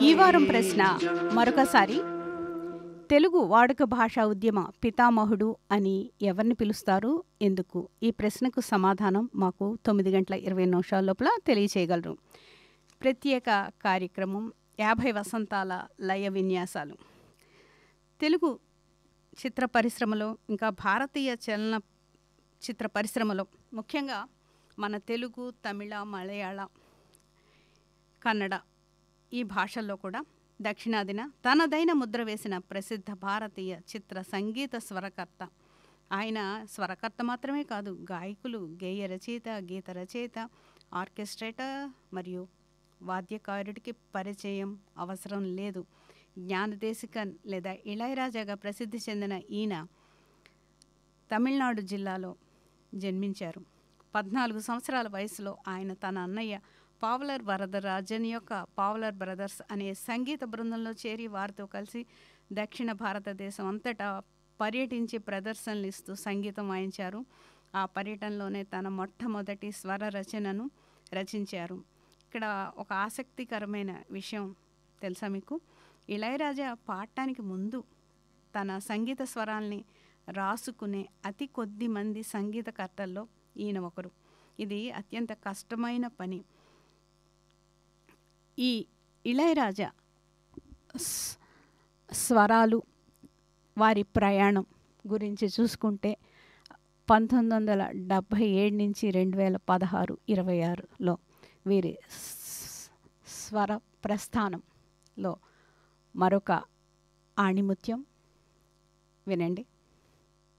ఈ వారం ప్రశ్న మరొకసారి, తెలుగు వాడుక భాషా ఉద్యమ పితామహుడు అని ఎవరిని పిలుస్తారు, ఎందుకు? ఈ ప్రశ్నకు సమాధానం మాకు 9:20 లోపల తెలియచేయగలరు. ప్రత్యేక కార్యక్రమం 50 వసంతాల లయ విన్యాసాలు. తెలుగు చిత్ర పరిశ్రమలో, ఇంకా భారతీయ చలన చిత్ర పరిశ్రమలో, ముఖ్యంగా మన తెలుగు, తమిళ, మలయాళ, కన్నడ ఈ భాషల్లో కూడా దక్షిణాదిన తనదైన ముద్ర వేసిన ప్రసిద్ధ భారతీయ చిత్ర సంగీత స్వరకర్త. ఆయన స్వరకర్త మాత్రమే కాదు, గాయకులు, గేయ రచయిత, గీత రచయిత, ఆర్కెస్ట్రేటర్ మరియు వాద్యకారుడికి పరిచయం అవసరం లేదు. జ్ఞానదేశికన్ లేదా ఇళయరాజాగా ప్రసిద్ధి చెందిన ఈయన తమిళనాడు జిల్లాలో జన్మించారు. 14 సంవత్సరాల వయసులో ఆయన తన అన్నయ్య పావలర్ వరదరాజన్ యొక్క పావలర్ బ్రదర్స్ అనే సంగీత బృందంలో చేరి వారితో కలిసి దక్షిణ భారతదేశం అంతటా పర్యటించి ప్రదర్శనలు ఇస్తూ సంగీతం వాయించారు. ఆ పర్యటనలోనే తన మొట్టమొదటి స్వర రచనను రచించారు. ఇక్కడ ఒక ఆసక్తికరమైన విషయం తెలుసా మీకు? ఇళయరాజా పాడటానికి ముందు తన సంగీత స్వరాల్ని రాసుకునే అతి కొద్ది మంది సంగీతకర్తల్లో ఈయన ఒకరు. ఇది అత్యంత కష్టమైన పని. ఈ ఇళయరాజా స్వరాలు, వారి ప్రయాణం గురించి చూసుకుంటే 1977 నుంచి 2016, 26లో వీరి స్వర ప్రస్థానంలో మరొక ఆణిముత్యం వినండి.